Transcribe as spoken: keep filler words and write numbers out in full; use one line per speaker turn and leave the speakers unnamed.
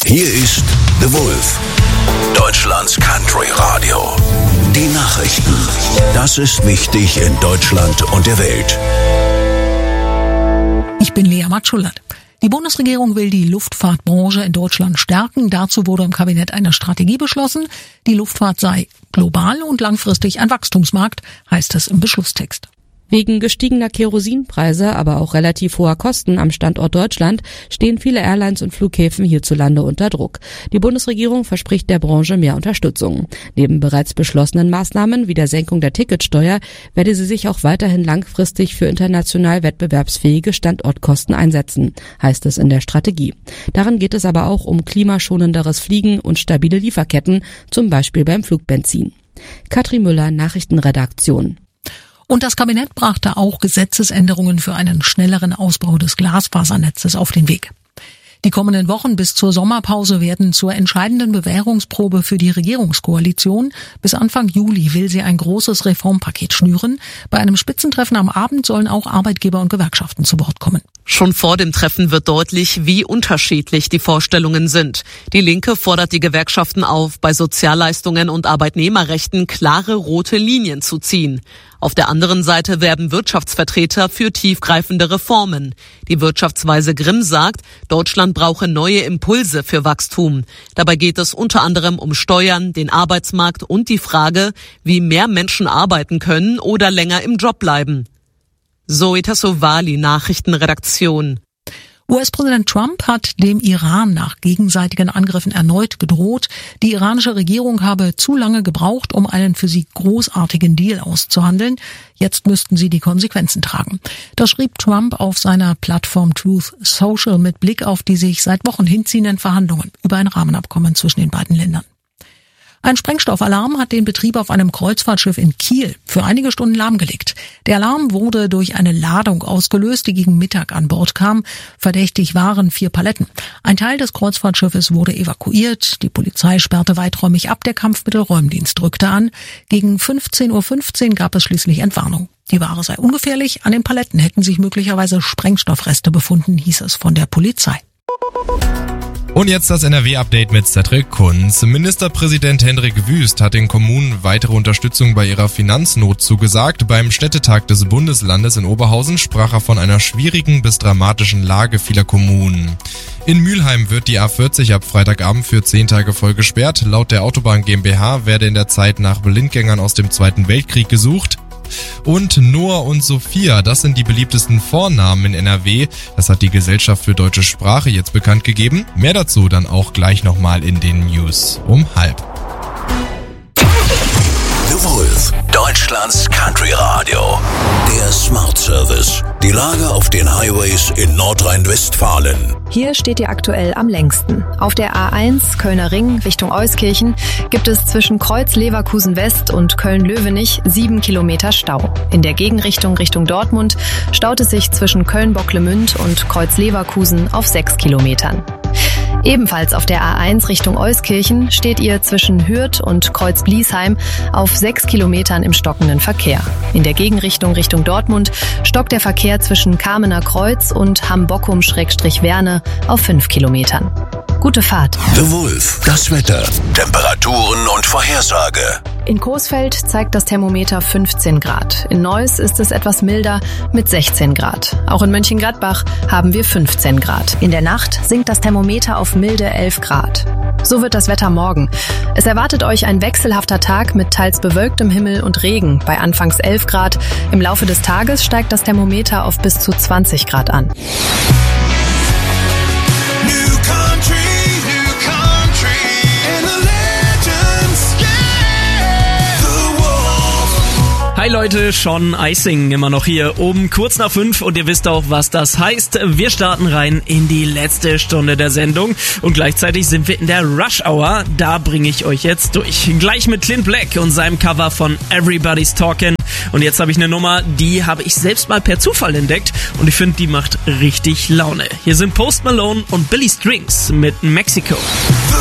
Hier ist The Wolf, Deutschlands Country Radio. Die Nachrichten. Das ist wichtig in Deutschland und der Welt.
Ich bin Lea Matschulat. Die Bundesregierung will die Luftfahrtbranche in Deutschland stärken. Dazu wurde im Kabinett eine Strategie beschlossen. Die Luftfahrt sei global und langfristig ein Wachstumsmarkt, heißt es im Beschlusstext.
Wegen gestiegener Kerosinpreise, aber auch relativ hoher Kosten am Standort Deutschland stehen viele Airlines und Flughäfen hierzulande unter Druck. Die Bundesregierung verspricht der Branche mehr Unterstützung. Neben bereits beschlossenen Maßnahmen wie der Senkung der Ticketsteuer werde sie sich auch weiterhin langfristig für international wettbewerbsfähige Standortkosten einsetzen, heißt es in der Strategie. Darin geht es aber auch um klimaschonenderes Fliegen und stabile Lieferketten, zum Beispiel beim Flugbenzin. Katrin Müller, Nachrichtenredaktion.
Und das Kabinett brachte auch Gesetzesänderungen für einen schnelleren Ausbau des Glasfasernetzes auf den Weg. Die kommenden Wochen bis zur Sommerpause werden zur entscheidenden Bewährungsprobe für die Regierungskoalition. Bis Anfang Juli will sie ein großes Reformpaket schnüren. Bei einem Spitzentreffen am Abend sollen auch Arbeitgeber und Gewerkschaften zu Wort kommen.
Schon vor dem Treffen wird deutlich, wie unterschiedlich die Vorstellungen sind. Die Linke fordert die Gewerkschaften auf, bei Sozialleistungen und Arbeitnehmerrechten klare rote Linien zu ziehen. Auf der anderen Seite werben Wirtschaftsvertreter für tiefgreifende Reformen. Die Wirtschaftsweise Grimm sagt, Deutschland brauche neue Impulse für Wachstum. Dabei geht es unter anderem um Steuern, den Arbeitsmarkt und die Frage, wie mehr Menschen arbeiten können oder länger im Job bleiben. Zoe Tassovali, Nachrichtenredaktion.
U S-Präsident Trump hat dem Iran nach gegenseitigen Angriffen erneut gedroht. Die iranische Regierung habe zu lange gebraucht, um einen für sie großartigen Deal auszuhandeln. Jetzt müssten sie die Konsequenzen tragen. Das schrieb Trump auf seiner Plattform Truth Social mit Blick auf die sich seit Wochen hinziehenden Verhandlungen über ein Rahmenabkommen zwischen den beiden Ländern. Ein Sprengstoffalarm hat den Betrieb auf einem Kreuzfahrtschiff in Kiel für einige Stunden lahmgelegt. Der Alarm wurde durch eine Ladung ausgelöst, die gegen Mittag an Bord kam. Verdächtig waren vier Paletten. Ein Teil des Kreuzfahrtschiffes wurde evakuiert. Die Polizei sperrte weiträumig ab. Der Kampfmittelräumdienst rückte an. Gegen fünfzehn Uhr fünfzehn gab es schließlich Entwarnung. Die Ware sei ungefährlich. An den Paletten hätten sich möglicherweise Sprengstoffreste befunden, hieß es von der Polizei.
Und jetzt das N R W-Update mit Cedric Kunz. Ministerpräsident Hendrik Wüst hat den Kommunen weitere Unterstützung bei ihrer Finanznot zugesagt. Beim Städtetag des Bundeslandes in Oberhausen sprach er von einer schwierigen bis dramatischen Lage vieler Kommunen. In Mülheim wird die A vierzig ab Freitagabend für zehn Tage voll gesperrt. Laut der Autobahn GmbH werde in der Zeit nach Blindgängern aus dem Zweiten Weltkrieg gesucht. Und Noah und Sophia, das sind die beliebtesten Vornamen in N R W. Das hat die Gesellschaft für deutsche Sprache jetzt bekannt gegeben. Mehr dazu dann auch gleich nochmal in den News um halb.
The Wolf, Deutschlands Country Radio. Der Smart Service. Die Lage auf den Highways in Nordrhein-Westfalen.
Hier steht ihr aktuell am längsten. Auf der A eins Kölner Ring Richtung Euskirchen gibt es zwischen Kreuz Leverkusen West und Köln-Löwenich sieben Kilometer Stau. In der Gegenrichtung Richtung Dortmund staut es sich zwischen Köln-Bocklemünd und Kreuz Leverkusen auf sechs Kilometern. Ebenfalls auf der A eins Richtung Euskirchen steht ihr zwischen Hürth und Kreuz Bliesheim auf sechs Kilometern im stockenden Verkehr. In der Gegenrichtung Richtung Dortmund stockt der Verkehr zwischen Kamener Kreuz und Hamm-Bockum-Werne auf fünf Kilometern. Gute Fahrt.
The Wolf, das Wetter, Temperaturen und Vorhersage.
In Coesfeld zeigt das Thermometer fünfzehn Grad. In Neuss ist es etwas milder mit sechzehn Grad. Auch in Mönchengladbach haben wir fünfzehn Grad. In der Nacht sinkt das Thermometer auf milde elf Grad. So wird das Wetter morgen. Es erwartet euch ein wechselhafter Tag mit teils bewölktem Himmel und Regen bei anfangs elf Grad. Im Laufe des Tages steigt das Thermometer auf bis zu zwanzig Grad an.
Hi Leute, Sean Icing immer noch hier um kurz nach fünf und ihr wisst auch, was das heißt. Wir starten rein in die letzte Stunde der Sendung und gleichzeitig sind wir in der Rush Hour. Da bringe ich euch jetzt durch. Gleich mit Clint Black und seinem Cover von Everybody's Talkin'. Und jetzt habe ich eine Nummer, die habe ich selbst mal per Zufall entdeckt und ich finde, die macht richtig Laune. Hier sind Post Malone und Billy Strings mit Mexico.